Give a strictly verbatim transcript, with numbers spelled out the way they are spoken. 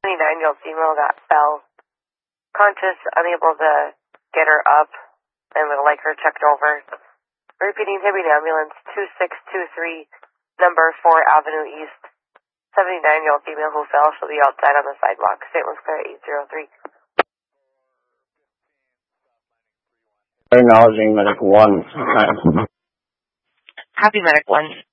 seventy-nine-year-old female that fell conscious, unable to get her up, and would like her checked over. Repeating, Hibbing Ambulance two six two three, number four Avenue East. seventy-nine-year-old female who fell shall be outside on the sidewalk. Saint Louis Clear eight zero three. Acknowledging Medic one. Copy Medic one.